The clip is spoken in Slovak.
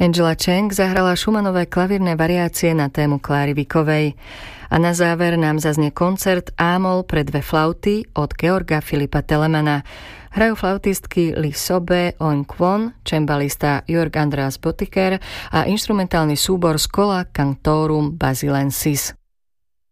Angela Chang zahrala Schumannové klavírne variácie na tému Kláry Wikovej. A na záver nám zaznie koncert A-moll pre dve flauty od Georga Filipa Telemana. Hrajú flautistky Li Sobe On Kwon, čembalista Jörg Andreas Botiker a inštrumentálny súbor Schola Cantorum Basilensis.